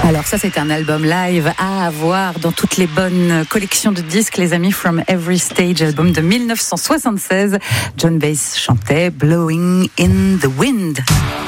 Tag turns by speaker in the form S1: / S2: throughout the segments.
S1: Alors ça, c'est un album live à avoir dans toutes les bonnes collections de disques, les amis. From Every Stage, album de 1976. Joan Baez chantait Blowing in the Wind.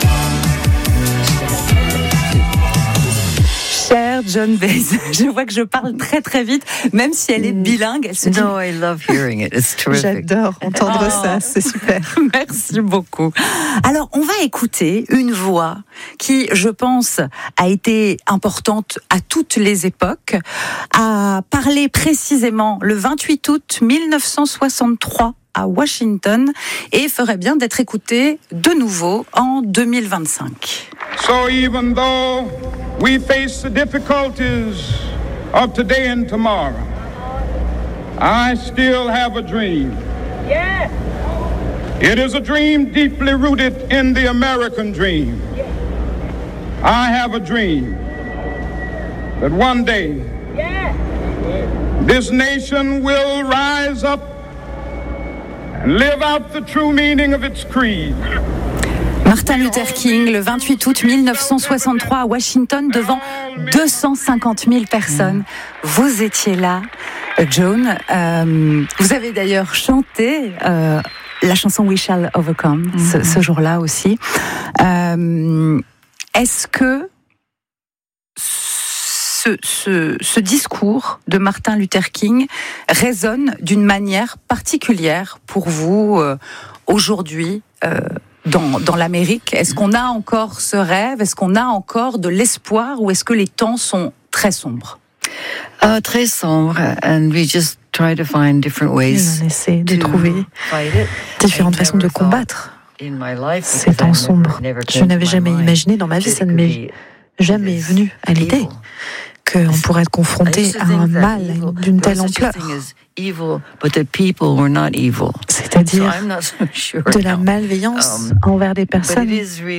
S1: Chère Joan Baez, je vois que je parle très très vite, même si elle est bilingue. Elle se dit...
S2: No, I love hearing it. It's terrific.
S3: J'adore entendre ça, c'est super.
S1: Merci beaucoup. Alors, on va écouter une voix qui, je pense, a été importante à toutes les époques, a parlé précisément le 28 août 1963 à Washington et ferait bien d'être écoutée de nouveau en 2025.
S4: So even though we face the difficulties of today and tomorrow, I still have a dream. Yes. It is a dream deeply rooted in the American dream. I have a dream that one day this nation will rise up and live out the true meaning of its creed.
S1: Martin Luther King, le 28 août 1963 à Washington, devant 250 000 personnes. Vous étiez là, Joan. Vous avez d'ailleurs chanté la chanson We Shall Overcome ce jour-là aussi. Est-ce que ce discours de Martin Luther King résonne d'une manière particulière pour vous aujourd'hui dans l'Amérique? Est-ce qu'on a encore ce rêve? Est-ce qu'on a encore de l'espoir? Ou est-ce que les temps sont très sombres?
S2: Très sombre, and we just try to find different ways.
S3: On essaie de trouver différentes façons de combattre ces temps sombres. Je n'avais jamais imaginé dans ma vie, ça ne m'est jamais venu à l'idée qu'on pourrait être confronté à un mal d'une telle ampleur. C'est-à-dire de la malveillance envers des personnes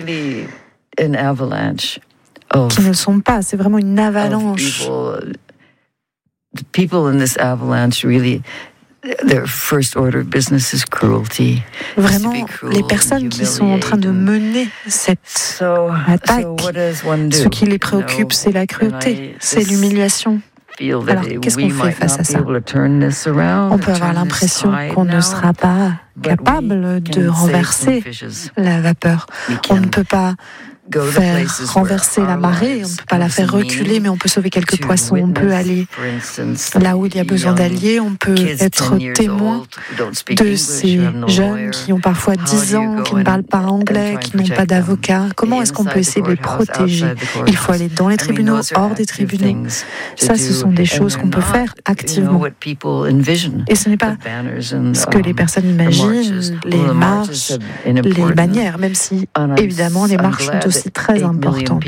S3: qui ne sont pas. C'est vraiment une avalanche.
S2: The people in this avalanche really, their first order of business is cruelty.
S3: Vraiment, les personnes qui sont en train de mener cette attaque, ce qui les préoccupe, c'est la cruauté, c'est l'humiliation. Alors, qu'est-ce qu'on fait face à ça? On peut avoir l'impression qu'on ne sera pas capable de renverser la vapeur. On ne peut pas faire renverser la marée, on ne peut pas la faire reculer, mais on peut sauver quelques poissons, on peut aller là où il y a besoin d'alliés, on peut être témoin de ces jeunes qui ont parfois 10 ans, qui ne parlent pas anglais, qui n'ont pas d'avocat. Comment est-ce qu'on peut essayer de les protéger? Il faut aller dans les tribunaux, hors des tribunaux. Ça, ce sont des choses qu'on peut faire activement. Et ce n'est pas ce que les personnes imaginent, les marches, les bannières, même si, évidemment, les marches sont aussi très importante.